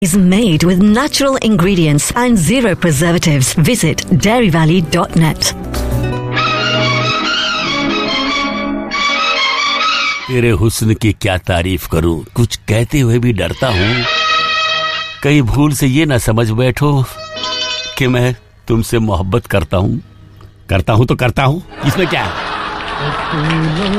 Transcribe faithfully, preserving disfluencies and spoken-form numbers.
is made with natural ingredients and zero preservatives. Visit dairy valley dot net. तेरे हुस्न की क्या तारीफ करूं, कुछ कहते हुए भी डरता हूं। कहीं भूल से ये ना समझ बैठो कि मैं तुमसे मोहब्बत करता हूं। करता हूं तो करता हूं, इसमें क्या है?